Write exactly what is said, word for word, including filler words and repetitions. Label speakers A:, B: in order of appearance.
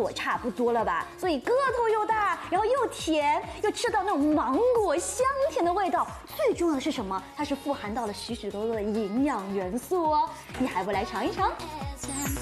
A: 我差不多了吧？所以个头又大，然后又甜，又吃到那种芒果香甜的味道。最重要的是什么？它是富含到了许许多多的营养元素哦。你还不来尝一尝？